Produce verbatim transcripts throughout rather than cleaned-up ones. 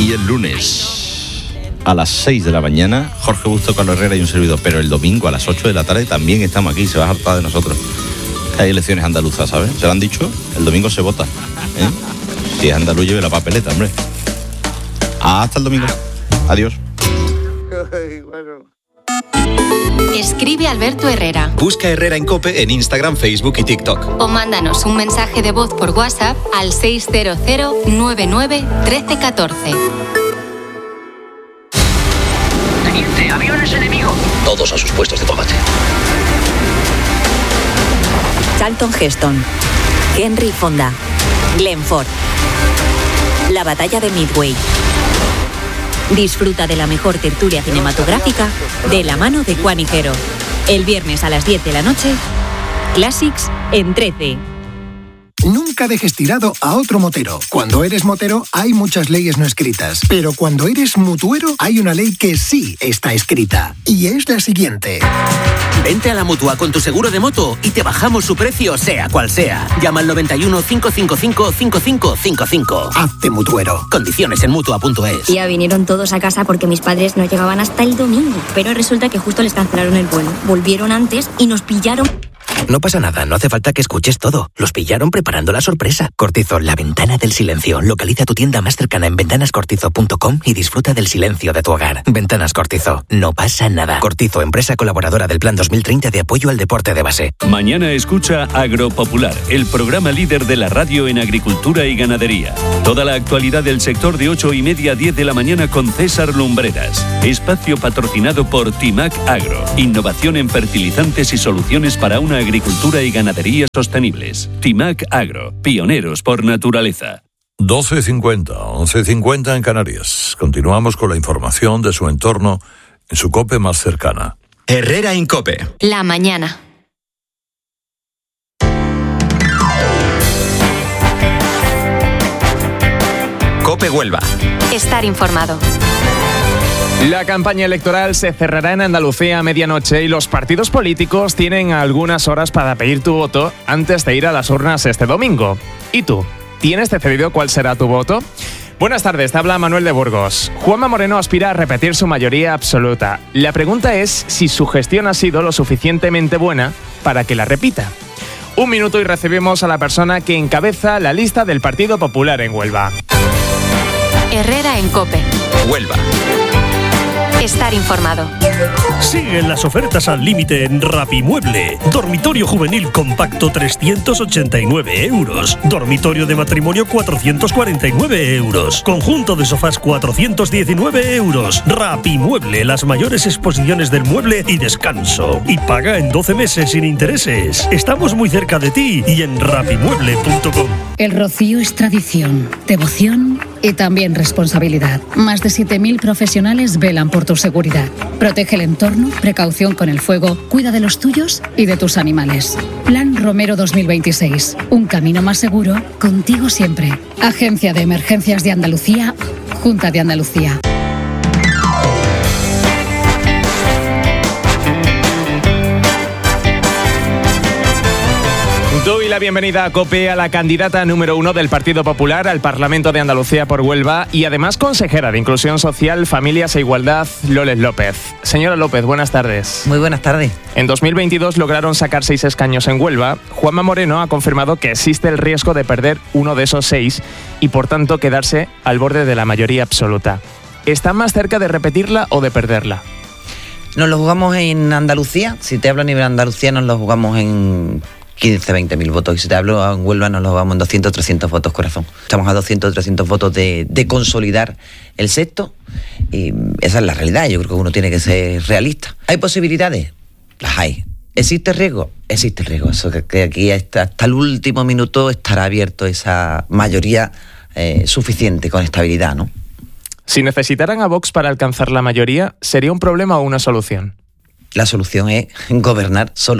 Y el lunes a las seis de la mañana, Jorge Busto, Carlos Herrera y un servidor. Pero el domingo a las ocho de la tarde también estamos aquí, se va a hartar de nosotros. Hay elecciones andaluzas, ¿sabes? ¿Se lo han dicho? El domingo se vota, ¿eh? Si es andaluz, lleve la papeleta, hombre. Hasta el domingo. Adiós. Escribe Alberto Herrera. Busca Herrera en COPE en Instagram, Facebook y TikTok. O mándanos un mensaje de voz por WhatsApp al seis cero cero nueve nueve uno tres uno cuatro. Teniente, aviones enemigos. Todos a sus puestos de combate. Charlton Heston, Henry Fonda, Glenford. La batalla de Midway. Disfruta de la mejor tertulia cinematográfica de la mano de Juan Higuero. El viernes a las diez de la noche, Classics en trece. Nunca dejes tirado a otro motero. Cuando eres motero hay muchas leyes no escritas, pero cuando eres mutuero hay una ley que sí está escrita, y es la siguiente. Vente a la Mutua con tu seguro de moto y te bajamos su precio sea cual sea. Llama al noventa y uno, cinco cinco cinco, cinco cinco cinco cinco. Hazte mutuero. Condiciones en mutua punto es. Ya vinieron todos a casa porque mis padres no llegaban hasta el domingo, pero resulta que justo les cancelaron el vuelo. Volvieron antes y nos pillaron. No pasa nada, no hace falta que escuches todo. Los pillaron preparando la sorpresa. Cortizo, la ventana del silencio. Localiza tu tienda más cercana en ventanas cortizo punto com y disfruta del silencio de tu hogar. Ventanas Cortizo, no pasa nada. Cortizo, empresa colaboradora del Plan dos mil treinta de apoyo al deporte de base. Mañana escucha Agropopular, el programa líder de la radio en agricultura y ganadería. Toda la actualidad del sector de ocho y media a diez de la mañana con César Lumbreras. Espacio patrocinado por Timac Agro. Innovación en fertilizantes y soluciones para una agricultura y ganadería sostenibles. Timac Agro, pioneros por naturaleza. doce cincuenta, once cincuenta en Canarias. Continuamos con la información de su entorno en su COPE más cercana. Herrera en COPE. La mañana. COPE Huelva. Estar informado. La campaña electoral se cerrará en Andalucía a medianoche y los partidos políticos tienen algunas horas para pedir tu voto antes de ir a las urnas este domingo. ¿Y tú? ¿Tienes decidido cuál será tu voto? Buenas tardes, te habla Manuel de Burgos. Juanma Moreno aspira a repetir su mayoría absoluta. La pregunta es si su gestión ha sido lo suficientemente buena para que la repita. Un minuto y recibimos a la persona que encabeza la lista del Partido Popular en Huelva. Herrera en COPE. Huelva. Estar informado. Siguen las ofertas al límite en Rapimueble. Dormitorio juvenil compacto trescientos ochenta y nueve euros. Dormitorio de matrimonio cuatrocientos cuarenta y nueve euros. Conjunto de sofás cuatrocientos diecinueve euros. Rapimueble, las mayores exposiciones del mueble y descanso. Y paga en doce meses sin intereses. Estamos muy cerca de ti y en rapimueble punto com. El Rocío es tradición, devoción y también responsabilidad. Más de siete mil profesionales velan por tu seguridad. Protege el entorno, precaución con el fuego, cuida de los tuyos y de tus animales. Plan Romero dos mil veintiséis. Un camino más seguro, contigo siempre. Agencia de Emergencias de Andalucía, Junta de Andalucía. Doy la bienvenida a COPE a la candidata número uno del Partido Popular al Parlamento de Andalucía por Huelva y además consejera de Inclusión Social, Familias e Igualdad, Loles López. Señora López, buenas tardes. Muy buenas tardes. En dos mil veintidós lograron sacar seis escaños en Huelva. Juanma Moreno ha confirmado que existe el riesgo de perder uno de esos seis y por tanto quedarse al borde de la mayoría absoluta. ¿Está más cerca de repetirla o de perderla? Nos lo jugamos en Andalucía. Si te hablo a nivel Andalucía, nos lo jugamos en quince, veinte mil votos. Y si te hablo en Huelva, nos lo jugamos en doscientos, trescientos votos, corazón. Estamos a doscientos, trescientos votos de, de consolidar el sexto. Y esa es la realidad. Yo creo que uno tiene que ser realista. ¿Hay posibilidades? Las hay. ¿Existe riesgo? Existe riesgo. Eso que, que aquí hasta, hasta el último minuto estará abierto esa mayoría eh, suficiente con estabilidad, ¿no? Si necesitaran a Vox para alcanzar la mayoría, ¿sería un problema o una solución? La solución es gobernar solos.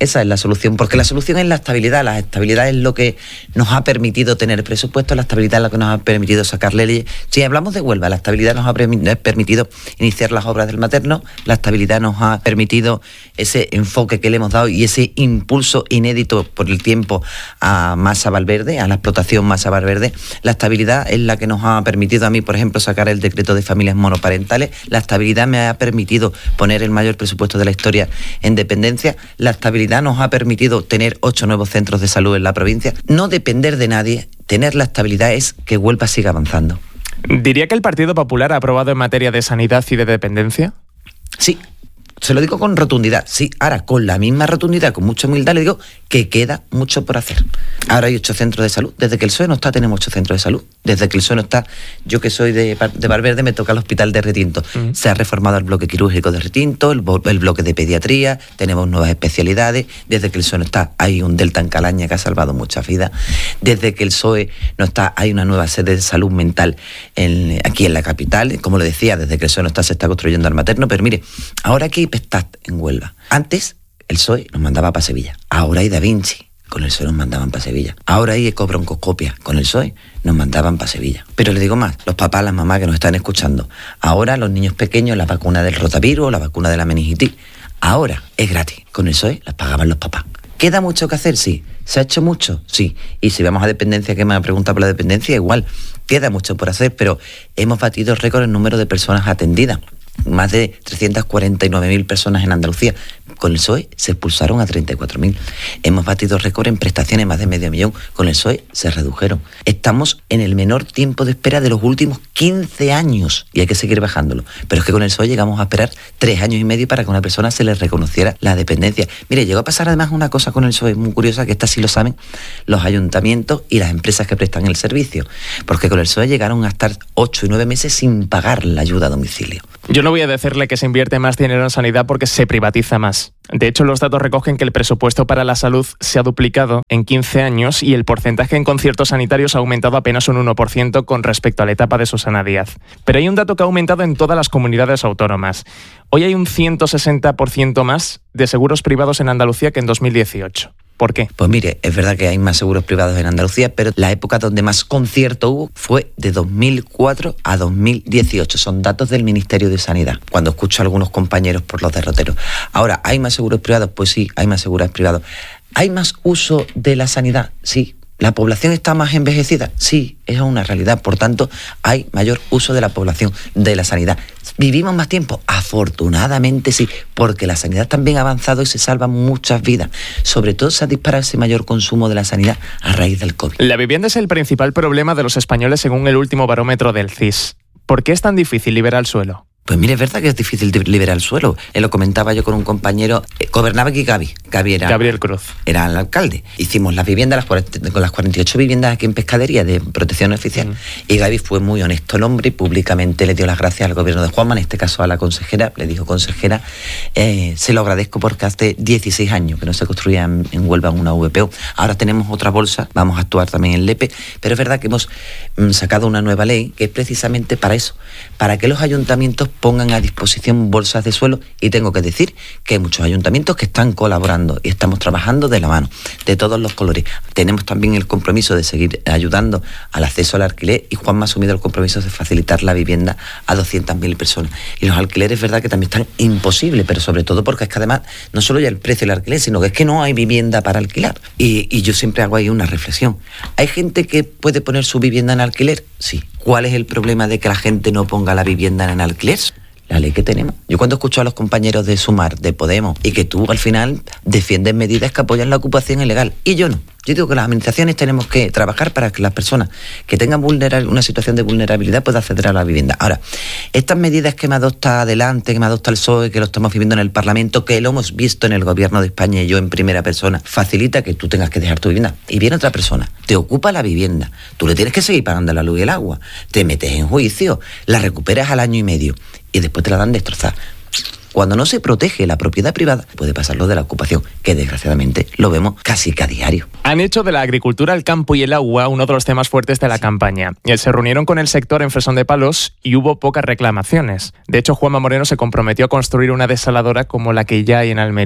Esa es la solución, porque la solución es la estabilidad. La estabilidad es lo que nos ha permitido tener presupuesto, la estabilidad es lo que nos ha permitido sacarle leyes. Si hablamos de Huelva, la estabilidad nos ha permitido iniciar las obras del materno, la estabilidad nos ha permitido ese enfoque que le hemos dado y ese impulso inédito por el tiempo a Masa Valverde, a la explotación Masa Valverde. La estabilidad es la que nos ha permitido a mí, por ejemplo, sacar el decreto de familias monoparentales. La estabilidad me ha permitido poner el mayor presupuesto de la historia en dependencia. La estabilidad nos ha permitido tener ocho nuevos centros de salud en la provincia. No depender de nadie, tener la estabilidad es que Huelva siga avanzando. ¿Diría que el Partido Popular ha aprobado en materia de sanidad y de dependencia? Sí. Se lo digo con rotundidad, sí, ahora con la misma rotundidad, con mucha humildad, le digo que queda mucho por hacer. Ahora hay ocho centros de salud, desde que el P S O E no está tenemos ocho centros de salud, desde que el P S O E no está, yo que soy de, de Valverde me toca el hospital de Retinto, uh-huh. Se ha reformado el bloque quirúrgico de Retinto, el, el bloque de pediatría, tenemos nuevas especialidades, desde que el P S O E no está hay un Delta en Calaña que ha salvado muchas vidas, desde que el P S O E no está hay una nueva sede de salud mental en, aquí en la capital, como le decía, desde que el P S O E no está se está construyendo el materno, pero mire, ahora aquí Pestat en Huelva. Antes el P S O E nos mandaba para Sevilla. Ahora hay Da Vinci. Con el P S O E nos mandaban para Sevilla. Ahora hay ecobroncoscopia. Con el P S O E nos mandaban para Sevilla. Pero le digo más, los papás, las mamás que nos están escuchando. Ahora los niños pequeños, la vacuna del rotavirus, la vacuna de la meningitis, ahora es gratis. Con el P S O E las pagaban los papás. ¿Queda mucho que hacer? Sí. ¿Se ha hecho mucho? Sí. Y si vamos a dependencia, que me ha preguntado por la dependencia, igual. Queda mucho por hacer, pero hemos batido récord en número de personas atendidas. Más de trescientas cuarenta y nueve mil personas en Andalucía. Con el P S O E se expulsaron a treinta y cuatro mil. Hemos batido récord en prestaciones, más de medio millón. Con el P S O E se redujeron. Estamos en el menor tiempo de espera de los últimos quince años y hay que seguir bajándolo. Pero es que con el P S O E llegamos a esperar tres años y medio para que a una persona se le reconociera la dependencia. Mire, llegó a pasar además una cosa con el P S O E muy curiosa, que esta sí lo saben los ayuntamientos y las empresas que prestan el servicio. Porque con el P S O E llegaron a estar ocho y nueve meses sin pagar la ayuda a domicilio. Yo no voy a decirle que se invierte más dinero en sanidad porque se privatiza más. De hecho, los datos recogen que el presupuesto para la salud se ha duplicado en quince años y el porcentaje en conciertos sanitarios ha aumentado apenas un uno por ciento con respecto a la etapa de Susana Díaz. Pero hay un dato que ha aumentado en todas las comunidades autónomas. Hoy hay un ciento sesenta por ciento más de seguros privados en Andalucía que en dos mil dieciocho. ¿Por qué? Pues mire, es verdad que hay más seguros privados en Andalucía, pero la época donde más concierto hubo fue de dos mil cuatro a dos mil dieciocho. Son datos del Ministerio de Sanidad, cuando escucho a algunos compañeros por los derroteros. Ahora, ¿hay más seguros privados? Pues sí, hay más seguros privados. ¿Hay más uso de la sanidad? Sí. ¿La población está más envejecida? Sí, es una realidad. Por tanto, hay mayor uso de la población de la sanidad. ¿Vivimos más tiempo? Afortunadamente sí, porque la sanidad también ha avanzado y se salvan muchas vidas. Sobre todo se ha disparado ese mayor consumo de la sanidad a raíz del COVID. La vivienda es el principal problema de los españoles según el último barómetro del C I S. ¿Por qué es tan difícil liberar el suelo? Pues mire, es verdad que es difícil liberar el suelo. Eh, lo comentaba yo con un compañero. Eh, gobernaba aquí Gaby. Gaby era, Gabriel Cruz. Era el alcalde. Hicimos las viviendas, las cuarenta, con las cuarenta y ocho viviendas aquí en Pescadería de protección oficial. Mm. Y Gaby fue muy honesto el hombre y públicamente le dio las gracias al gobierno de Juanma, en este caso a la consejera. Le dijo, consejera, eh, se lo agradezco porque hace dieciséis años que no se construía en, en Huelva una V P O. Ahora tenemos otra bolsa, vamos a actuar también en Lepe. Pero es verdad que hemos mm, sacado una nueva ley que es precisamente para eso, para que los ayuntamientos pongan a disposición bolsas de suelo, y tengo que decir que hay muchos ayuntamientos que están colaborando y estamos trabajando de la mano, de todos los colores. Tenemos también el compromiso de seguir ayudando al acceso al alquiler y Juanma ha asumido el compromiso de facilitar la vivienda a doscientas mil personas. Y los alquileres es verdad que también están imposibles, pero sobre todo porque es que además no solo ya el precio del alquiler, sino que es que no hay vivienda para alquilar. Y, y yo siempre hago ahí una reflexión. ¿Hay gente que puede poner su vivienda en alquiler? Sí. ¿Cuál es el problema de que la gente no ponga la vivienda en alquiler? La ley que tenemos. Yo cuando escucho a los compañeros de Sumar, de Podemos, y que tú al final defiendes medidas que apoyan la ocupación ilegal, y yo no. Yo digo que las administraciones tenemos que trabajar para que las personas que tengan vulnerar, una situación de vulnerabilidad puedan acceder a la vivienda. Ahora, estas medidas que me adopta adelante, que me adopta el P S O E, que lo estamos viviendo en el Parlamento, que lo hemos visto en el Gobierno de España y yo en primera persona, facilita que tú tengas que dejar tu vivienda. Y viene otra persona, te ocupa la vivienda, tú le tienes que seguir pagando la luz y el agua, te metes en juicio, la recuperas al año y medio y después te la dan destrozada. Cuando no se protege la propiedad privada, puede pasar lo de la ocupación, que desgraciadamente lo vemos casi que a diario. Han hecho de la agricultura, el campo y el agua uno de los temas fuertes de la campaña. Se reunieron con el sector en Fresón de Palos y hubo pocas reclamaciones. De hecho, Juanma Moreno se comprometió a construir una desaladora como la que ya hay en Almería.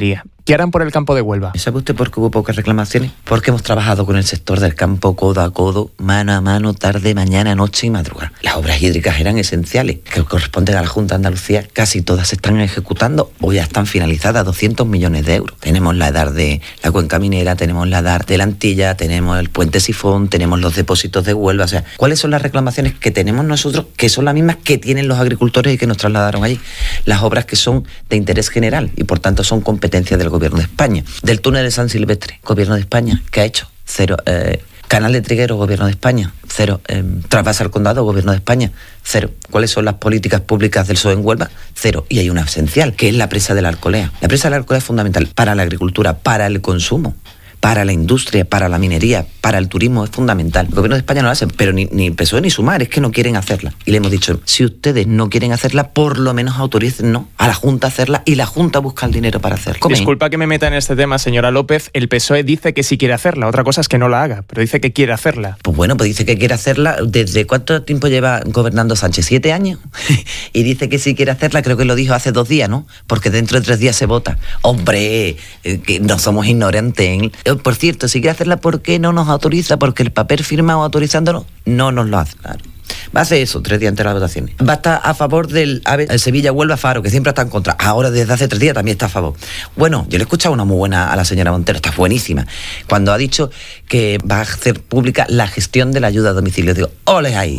¿Qué harán por el campo de Huelva? ¿Sabe usted por qué hubo pocas reclamaciones? Porque hemos trabajado con el sector del campo codo a codo, mano a mano, tarde, mañana, noche y madrugada. Las obras hídricas eran esenciales, que corresponden a la Junta de Andalucía. Casi todas se están ejecutando o ya están finalizadas, doscientos millones de euros. Tenemos la edad de la cuenca minera, tenemos la edad de la Antilla, tenemos el puente Sifón, tenemos los depósitos de Huelva. O sea, ¿cuáles son las reclamaciones que tenemos nosotros, que son las mismas que tienen los agricultores y que nos trasladaron allí? Las obras que son de interés general y por tanto son competencia del Gobierno de España. Del túnel de San Silvestre, Gobierno de España, ¿qué ha hecho? Cero. Eh, Canal de Trigueros, Gobierno de España, cero. Eh, Trasvase al Condado, Gobierno de España, cero. ¿Cuáles son las políticas públicas del P S O E en Huelva? Cero. Y hay una esencial, que es la presa de la Alcolea. La presa de la Alcolea es fundamental para la agricultura, para el consumo, para la industria, para la minería, para el turismo, es fundamental. El Gobierno de España no lo hace, pero ni, ni P S O E ni Sumar, es que no quieren hacerla. Y le hemos dicho, si ustedes no quieren hacerla, por lo menos autoricen no a la Junta a hacerla y la Junta busca el dinero para hacerla. ¿Come? Disculpa que me meta en este tema, señora López. El P S O E dice que sí quiere hacerla, otra cosa es que no la haga, pero dice que quiere hacerla. Pues bueno, pues dice que quiere hacerla. ¿Desde cuánto tiempo lleva gobernando Sánchez? ¿Siete años? Y dice que sí quiere hacerla, creo que lo dijo hace dos días, ¿no? Porque dentro de tres días se vota. Hombre, eh, que no somos ignorantes, ¿eh? Por cierto, si quiere hacerla, ¿por qué no nos autoriza? Porque el papel firmado autorizándolo no nos lo hace, claro. Va a hacer eso tres días antes de las votaciones. Va a estar a favor del AVE, el Sevilla-Huelva-Faro, que siempre está en contra. Ahora, desde hace tres días, también está a favor. Bueno, yo le he escuchado una muy buena a la señora Montero, está buenísima, cuando ha dicho que va a hacer pública la gestión de la ayuda a domicilio. Digo, ¡ole ahí!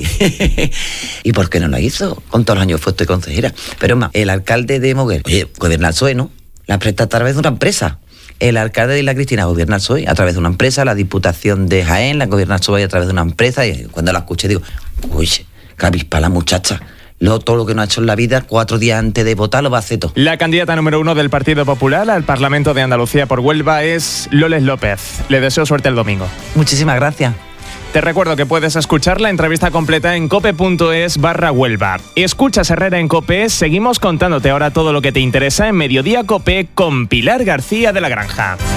¿Y por qué no la hizo? Con todos los años fue usted consejera. Pero más, el alcalde de Moguer, oye, gobierna el P S O E, ¿no? La presta a través de una empresa. El alcalde de Isla Cristina gobierna el P S O E a través de una empresa, la Diputación de Jaén la gobierna el P S O E a través de una empresa, y cuando la escuché digo, uy, qué avispa la muchacha. Luego, todo lo que no ha hecho en la vida, cuatro días antes de votar lo va a hacer todo. La candidata número uno del Partido Popular al Parlamento de Andalucía por Huelva es Loles López. Le deseo suerte el domingo. Muchísimas gracias. Te recuerdo que puedes escuchar la entrevista completa en cope.es barra Huelva. Escuchas Herrera en Cope, seguimos contándote ahora todo lo que te interesa en Mediodía Cope con Pilar García de la Granja.